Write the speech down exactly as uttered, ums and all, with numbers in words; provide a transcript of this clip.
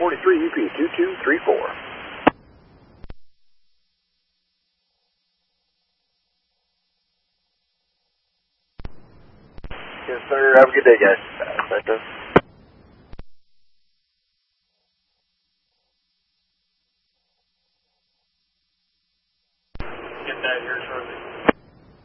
forty-three, U P two two three four. Yes, sir. Have a good day, guys. Thank you. Get that here shortly.